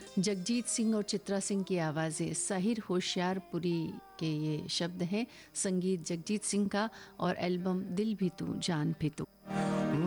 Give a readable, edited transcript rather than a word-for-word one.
जगजीत सिंह और चित्रा सिंह की आवाज़ें, साहिर होशियारपुरी के ये शब्द हैं, संगीत जगजीत सिंह का और एल्बम दिल भी तू जान भी तू।